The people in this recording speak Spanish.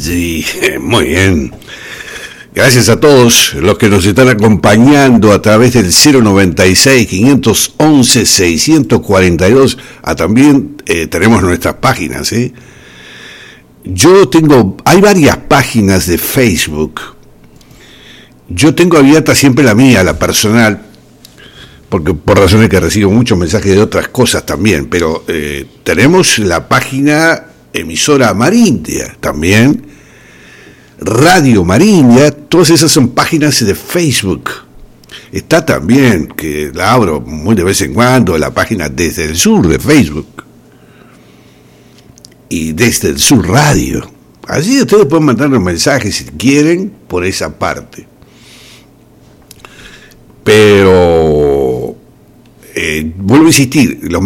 Sí, muy bien. Gracias a todos los que nos están acompañando a través del 096-511-642. También tenemos nuestras páginas, ¿eh? Hay varias páginas de Facebook. Yo tengo abierta siempre la mía, la personal, porque por razones que recibo muchos mensajes de otras cosas también, pero tenemos la página emisora Marindia también, Radio Marindia, todas esas son páginas de Facebook. Está también, que la abro muy de vez en cuando, la página Desde el Sur de Facebook y Desde el Sur Radio. Allí ustedes pueden mandarnos mensajes si quieren por esa parte. Pero vuelvo a insistir, los